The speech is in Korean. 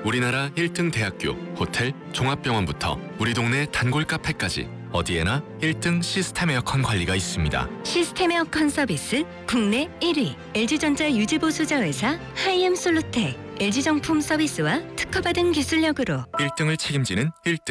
우리나라 1등 대학교, 호텔, 종합병원부터 우리 동네 단골 카페까지 어디에나 1등 시스템 에어컨 관리가 있습니다. 시스템 에어컨 서비스 국내 1위 LG전자 유지보수자회사 하이엠솔루텍 LG정품 서비스와 특허받은 기술력으로 1등을 책임지는 1등